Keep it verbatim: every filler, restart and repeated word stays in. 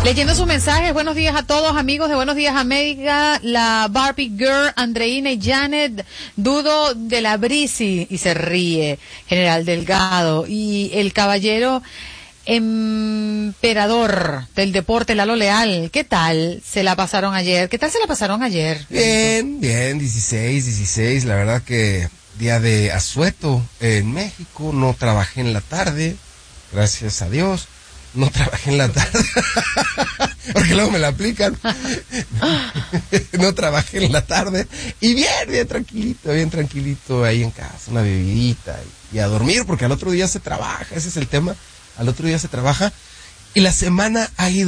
Leyendo sus mensajes, buenos días a todos, amigos de Buenos Días América, la Barbie Girl, Andreina y Janet, Dudo de la Brisi, y se ríe, General Delgado, y el caballero emperador del deporte, Lalo Leal. ¿Qué tal se la pasaron ayer? ¿Qué tal se la pasaron ayer? Bien, bien, dieciséis, dieciséis, la verdad que día de asueto en México, no trabajé en la tarde, gracias a Dios. No trabajé en la tarde, porque luego me la aplican. No trabajé en la tarde. Y bien, bien tranquilito, bien tranquilito ahí en casa, una bebidita y, y a dormir, porque al otro día se trabaja, ese es el tema. Al otro día se trabaja y la semana ha ido